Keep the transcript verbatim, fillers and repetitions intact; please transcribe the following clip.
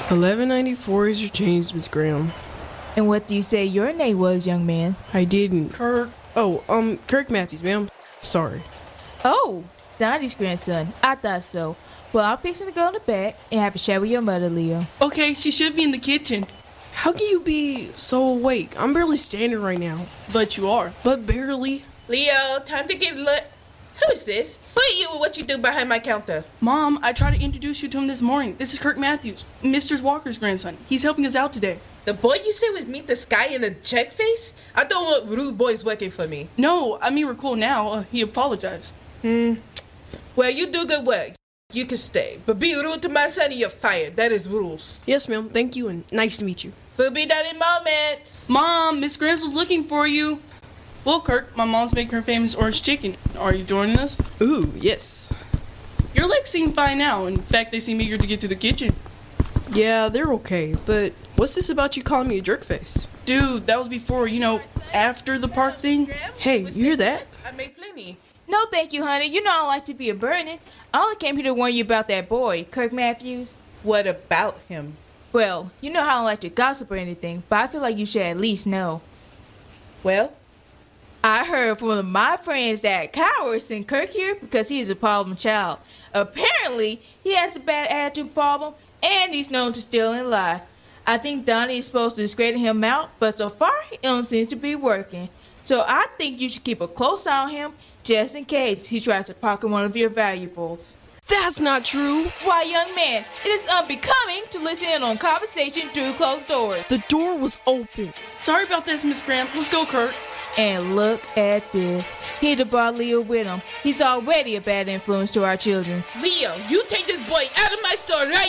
eleven ninety-four is your change, Miss Graham. And what do you say your name was, young man? I didn't. Kirk. Oh, um, Kirk Matthews, ma'am. Sorry. Oh, Donnie's grandson. I thought so. Well, I'm fixing to go in the back and have a chat with your mother, Leo. Okay, she should be in the kitchen. How can you be so awake? I'm barely standing right now. But you are. But barely. Leo, time to get lit. Who is this? Who are you and what you do behind my counter? Mom, I tried to introduce you to him this morning. This is Kirk Matthews, Mister Walker's grandson. He's helping us out today. The boy you said would meet the sky in a check face? I don't want rude boys working for me. No, I mean, we're cool now. Uh, he apologized. Hmm. Well, you do good work. You can stay. But be rude to my son and you're fired. That is rules. Yes, ma'am. Thank you and nice to meet you. We'll be done in moments. Mom, Miss Gramps was looking for you. Well, Kirk, my mom's making her famous orange chicken. Are you joining us? Ooh, yes. Your legs seem fine now. In fact, they seem eager to get to the kitchen. Yeah, they're okay, but what's this about you calling me a jerkface? Dude, that was before, you know, after the park thing. Hey, you hear that? I made plenty. No, thank you, honey. You know I don't like to be a burden. I only came here to warn you about that boy, Kirk Matthews. What about him? Well, you know how I don't like to gossip or anything, but I feel like you should at least know. Well? I heard from one of my friends that Coward sent Kirk here because he is a problem child. Apparently, he has a bad attitude problem, and he's known to steal and lie. I think Donnie is supposed to straighten him out, but so far, it don't seem to be working. So I think you should keep a close eye on him, just in case he tries to pocket one of your valuables. That's not true. Why, young man, it is unbecoming to listen in on conversation through closed doors. The door was open. Sorry about this, Miss Gramps. Let's go, Kirk. And look at this. He had brought Leo with him. He's already a bad influence to our children. Leo, you take this boy out of my store right